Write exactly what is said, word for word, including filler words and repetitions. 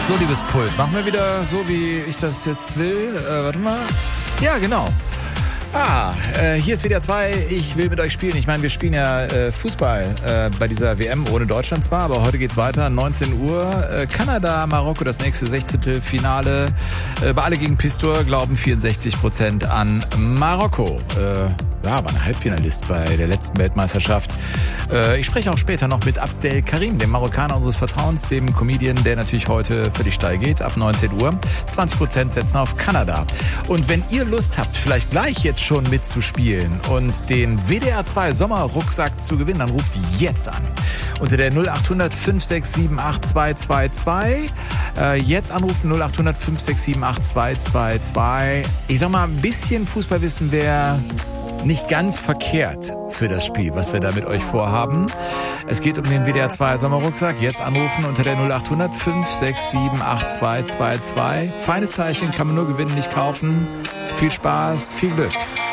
So, liebes Pult, machen wir wieder so, wie ich das jetzt will. Äh, warte mal. Ja, genau. Ah, äh, hier ist W D R zwei. Ich will mit euch spielen. Ich meine, wir spielen ja äh, Fußball äh, bei dieser W M ohne Deutschland zwar, aber heute geht's weiter. neunzehn Uhr. Äh, Kanada, Marokko, das nächste Sechzehntelfinale. Äh, bei Alle gegen Pistor glauben vierundsechzig Prozent an Marokko. Äh, ja, war ein Halbfinalist bei der letzten Weltmeisterschaft. Äh, ich spreche auch später noch mit Abdel Karim, dem Marokkaner unseres Vertrauens, dem Comedian, der natürlich heute völlig steil geht, ab neunzehn Uhr. zwanzig Prozent setzen auf Kanada. Und wenn ihr Lust habt, vielleicht gleich jetzt schon mitzuspielen und den W D R zwei Sommerrucksack zu gewinnen, dann ruft jetzt an. Unter der null acht hundert fünf sechs sieben acht zwei zwei zwei. Äh, jetzt anrufen null acht hundert fünf sechs sieben acht zwei zwei zwei. Ich sag mal, ein bisschen Fußballwissen wäre nicht ganz verkehrt für das Spiel, was wir da mit euch vorhaben. Es geht um den W D R zwei Sommerrucksack. Jetzt anrufen unter der null acht hundert fünf sechs sieben acht zwei zwei zwei. Feines Zeichen, kann man nur gewinnen, nicht kaufen. Viel Spaß, viel Glück.